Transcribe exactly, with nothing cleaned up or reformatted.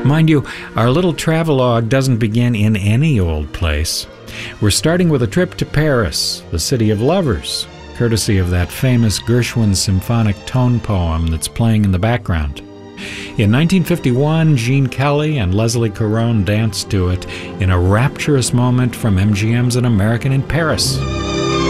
Mind you, our little travelogue doesn't begin in any old place. We're starting with a trip to Paris, the city of lovers, courtesy of that famous Gershwin symphonic tone poem that's playing in the background. In nineteen fifty-one, Gene Kelly and Leslie Caron danced to it in a rapturous moment from M G M's An American in Paris.